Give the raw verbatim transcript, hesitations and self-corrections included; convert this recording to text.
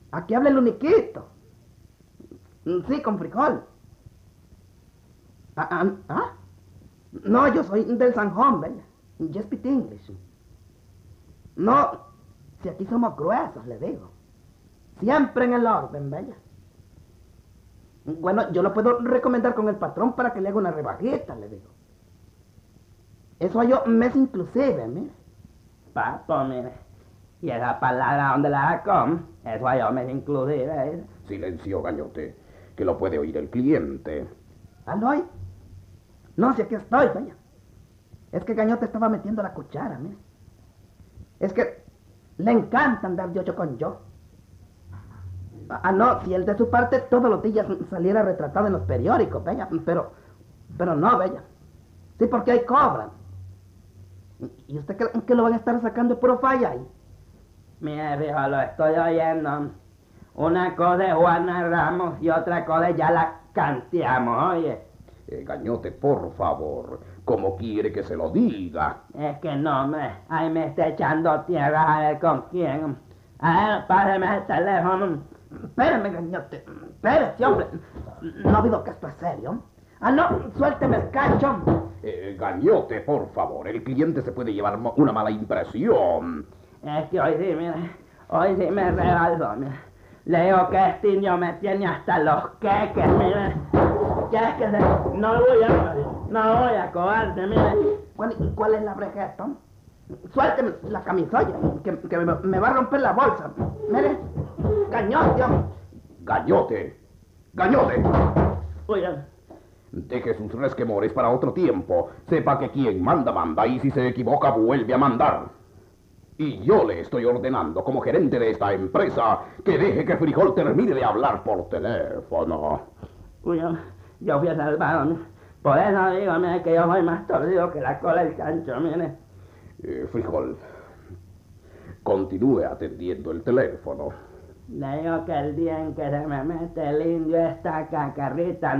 Aquí habla el uniquito. Sí, con frijol. Ah, ah, ¿ah? No, yo soy del Sanjón, ¿verdad? Yo speak English. No, si aquí somos gruesos, le digo. Siempre en el orden, ¿verdad? Bueno, yo lo puedo recomendar con el patrón para que le haga una rebajita, le digo. Eso yo mes inclusive, mire. Papo, mire. Y esa palabra donde la com, eso yo me inclusive. ¿eh? Silencio, Gañote, que lo puede oír el cliente. ¿Aloy? No, si aquí estoy, vaya. Es que Gañote estaba metiendo la cuchara, mire. Es que le encanta andar de ocho con yo. Ah, no, si él de su parte todos los días saliera retratado en los periódicos, vaya. Pero, pero no, vaya. Sí, porque ahí cobran. ¿Y usted cree que lo van a estar sacando de puro falla ahí? Mire, viejo, lo estoy oyendo. Una cosa es Juana Ramos y otra cosa ya la canteamos, oye. Eh, Gañote, por favor, ¿cómo quiere que se lo diga? Es que no, me, ahí me está echando tierra a ver con quién. A ver, páseme el teléfono. Espérame, Gañote. Espérate, hombre. No ha habido que esto es serio. Ah, no, suélteme el cacho. Eh, Gañote, por favor, el cliente se puede llevar una mala impresión. Es que hoy sí, mire, hoy sí me rebaló, mire. Le digo que este niño me tiene hasta los queques, mire. Ya es que se, no voy a, no voy a cobarde, mire. Bueno, ¿y cuál es la brejeta? Suélteme la camisola, que, que me, me va a romper la bolsa. Mire, Gañote. Gañote, Gañote. Oiga. Deje sus resquemores para otro tiempo. Sepa que quien manda, manda, y si se equivoca, vuelve a mandar. Y yo le estoy ordenando, como gerente de esta empresa, que deje que Frijol termine de hablar por teléfono. Oiga, yo fui a salvarme. Por eso digo, mire, que yo soy más torcido que la cola del chancho, mire. Eh, Frijol, continúe atendiendo el teléfono. Le digo que el día en que se me mete el indio esta cacarrita